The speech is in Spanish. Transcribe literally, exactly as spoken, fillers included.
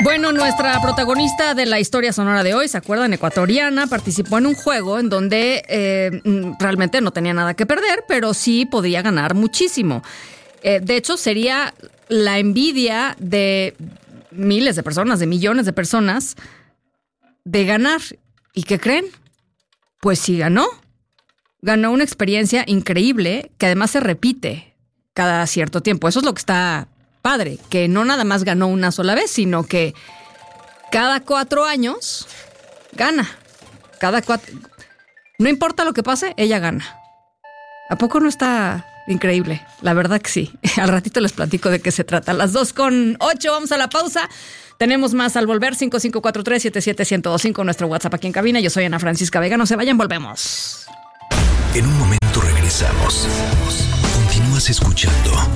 Bueno, nuestra protagonista de la historia sonora de hoy, ¿se acuerdan? Ecuatoriana, participó en un juego en donde eh, realmente no tenía nada que perder, pero sí podía ganar muchísimo. Eh, de hecho, sería la envidia de miles de personas, de millones de personas, de ganar. ¿Y qué creen? Pues sí ganó. Ganó una experiencia increíble que además se repite cada cierto tiempo. Eso es lo que está padre, que no nada más ganó una sola vez, sino que cada cuatro años gana. Cada cuatro... No importa lo que pase, ella gana. ¿A poco no está increíble? La verdad que sí. Al ratito les platico de qué se trata. Las dos con ocho, vamos a la pausa. Tenemos más al volver. Cinco cinco cuatro tres siete siete uno cero dos cinco, nuestro WhatsApp aquí en cabina. Yo soy Ana Francisca Vega. No se vayan, volvemos. En un momento regresamos. Continúas escuchando